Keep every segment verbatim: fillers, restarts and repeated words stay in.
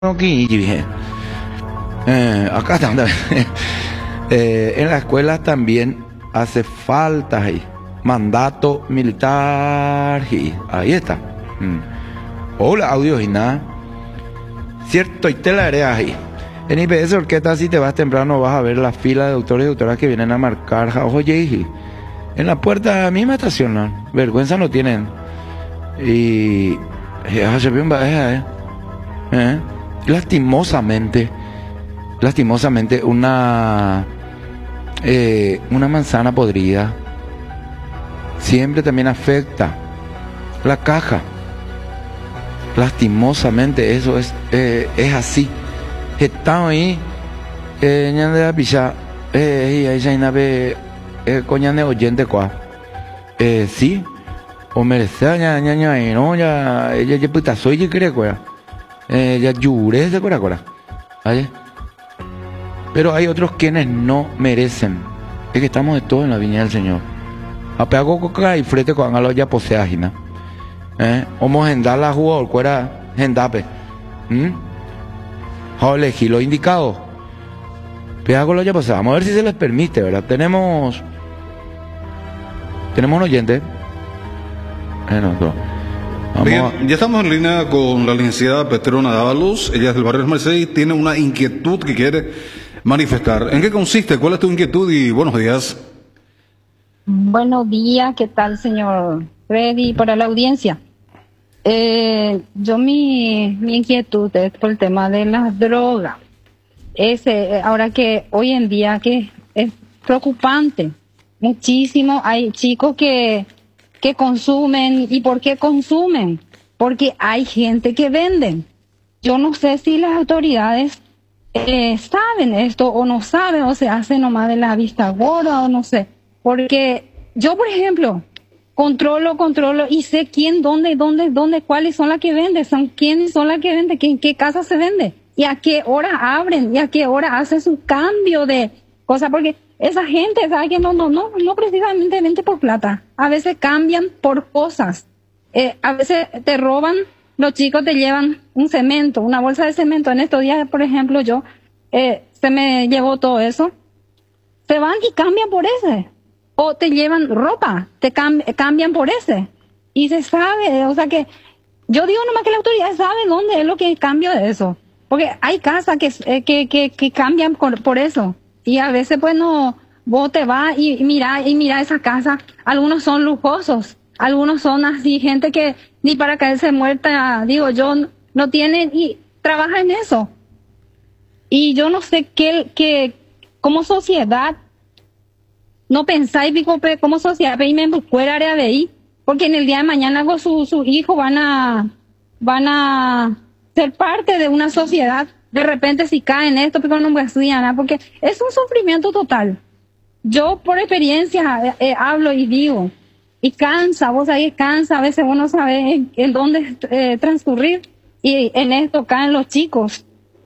Aquí, dije, eh, acá también. Eh, en la escuela también hace falta ahí, mandato militar y ahí está. Mm. Hola, audio y nada. Cierto, y te la haré ahí. En I P S Orquesta, si te vas temprano, vas a ver la fila de doctores y doctoras que vienen a marcar. Oye, en la puerta misma estación, ¿no? Vergüenza no tienen. Y ya se ve un baje, ¿eh? Lastimosamente, lastimosamente una eh, una manzana podrida siempre también afecta la caja. Lastimosamente eso es eh, es así. Está ahí, eh, ñande la picha, eh, ahí ya inabe, eh, coñane oyente cuá, eh, sí, o merece ña ña ña y no ya ella ya puta soy que cree cuá. Eh, ya lloré de cora cora. ¿Vale? Pero hay otros quienes no merecen. Es que estamos de todo en la viña del Señor. Apeago coca y frete con algo ya poseágina. Eh, vamos a endar la jugador cuera gendape. ¿Mm? Vamos a elegir lo indicado. Peago lo ya posea. Vamos a ver si se les permite, ¿verdad? Tenemos. Tenemos un oyente. Eh, no, no. Bien, ya estamos en línea con la licenciada Petrona Dávalos. Ella es del barrio Merced y tiene una inquietud que quiere manifestar. ¿En qué consiste? ¿Cuál es tu inquietud? Y buenos días. Buenos días, ¿qué tal, señor Freddy? Para la audiencia. Eh, yo mi, mi inquietud es por el tema de las drogas. Ese, ahora que hoy en día que es preocupante. Muchísimo. Hay chicos que... que consumen. ¿Y por qué consumen? Porque hay gente que venden. Yo no sé si las autoridades eh, saben esto o no saben, o se hace nomás de la vista gorda o no sé. Porque yo, por ejemplo, controlo, controlo y sé quién, dónde, dónde, dónde, cuáles son las que venden, son quiénes son las que venden, en qué casa se vende y a qué hora abren y a qué hora hacen su cambio de cosas, porque esa gente, ¿sabe? Que no, no, no, no precisamente vende por plata. A veces cambian por cosas. Eh, a veces te roban, los chicos te llevan un cemento, una bolsa de cemento. En estos días, por ejemplo, yo, eh, se me llevó todo eso. Se van y cambian por ese. O te llevan ropa, te cam cambian por ese. Y se sabe, o sea que, yo digo nomás que la autoridad sabe dónde es lo que cambio de eso. Porque hay casas que, eh, que, que, que cambian por, por eso. Y a veces, pues, no, vos te vas y, y mira, y mira esa casa. Algunos son lujosos, algunos son así, gente que ni para caerse muerta, digo yo, no tienen y trabaja en eso. Y yo no sé qué, qué, como sociedad, no pensáis, digo, como sociedad, me fuera área de ahí, porque en el día de mañana con sus su hijos van a, van a ser parte de una sociedad. De repente si caen esto, pero no me estudian, porque es un sufrimiento total. Yo por experiencia eh, eh, hablo y digo, y cansa, vos ahí cansa, a veces uno sabe en, en dónde eh, transcurrir, y en esto caen los chicos.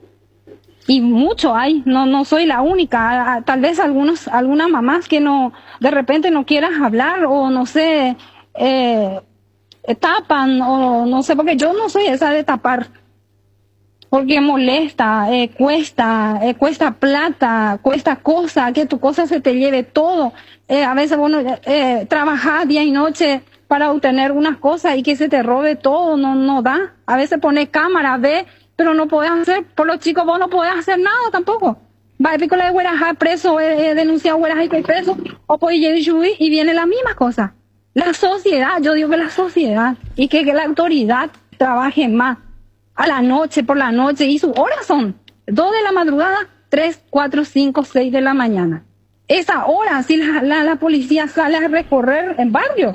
Y mucho hay, no no soy la única, tal vez algunos algunas mamás que no, de repente no quieran hablar, o no sé, eh, tapan, o no sé, porque yo no soy esa de tapar. Porque molesta, eh, cuesta, eh, cuesta plata, cuesta cosa, que tu cosa se te lleve todo. Eh, a veces uno eh, trabaja día y noche para obtener unas cosas y que se te robe todo, no, no da. A veces pone cámara, ve, pero no podés hacer, por los chicos vos no podés hacer nada tampoco. Va a pico de Huerajá preso, eh, eh, denunciado Huerajá y preso, o pues y viene la misma cosa. La sociedad, yo digo que la sociedad, y que, que la autoridad trabaje más. A la noche, por la noche, y sus horas son dos de la madrugada, tres, cuatro, cinco, seis de la mañana. Esa hora, si la, la, la policía sale a recorrer en barrio,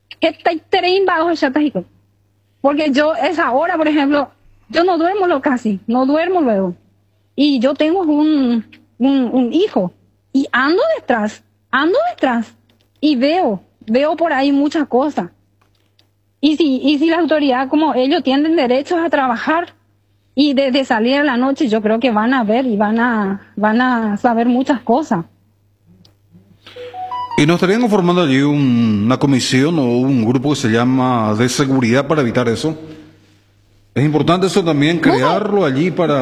porque yo, esa hora, por ejemplo, yo no duermo lo casi, no duermo luego. Y yo tengo un, un, un hijo, y ando detrás, ando detrás, y veo, veo por ahí muchas cosas. Y si, y si la autoridad, como ellos tienen derechos a trabajar y de, de salir a la noche, yo creo que van a ver y van a, van a saber muchas cosas. Y nos estarían conformando allí un, una comisión o un grupo que se llama de seguridad para evitar eso. Es importante eso también, crearlo allí para